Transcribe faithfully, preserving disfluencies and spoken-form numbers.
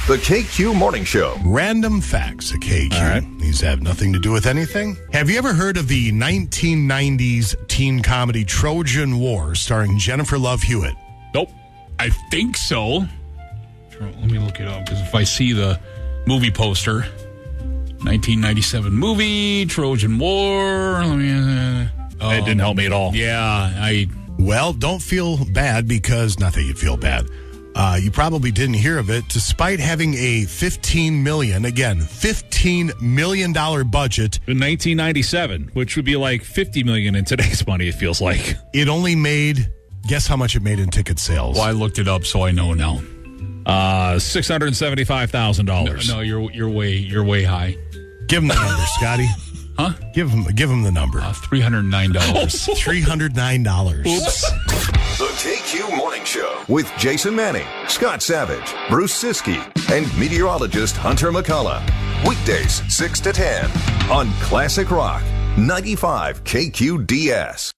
The K Q Morning Show. Random facts at K Q. All right. These have nothing to do with anything. Have you ever heard of the nineteen nineties teen comedy Trojan War starring Jennifer Love Hewitt? Nope. I think so. Let me look it up, because if I see the movie poster, nineteen ninety-seven movie, Trojan War. Let me, uh, oh, It didn't help me at all. Yeah, I... Well, don't feel bad because, not that you feel bad, uh, you probably didn't hear of it. Despite having a fifteen million dollars, again, fifteen million dollars budget, In nineteen ninety-seven, which would be like fifty million dollars in today's money, it feels like. it only made, guess how much it made in ticket sales? Well, I looked it up, so I know now. Uh, six hundred seventy-five thousand dollars. No, you're you're way you're way high. Give him the number, Scotty. Huh? Give him, give him the number. Uh, three hundred nine dollars. three hundred nine dollars. Oops. The K Q Morning Show with Jason Manning, Scott Savage, Bruce Siskey, and meteorologist Hunter McCullough. Weekdays six to ten on Classic Rock ninety-five K Q D S.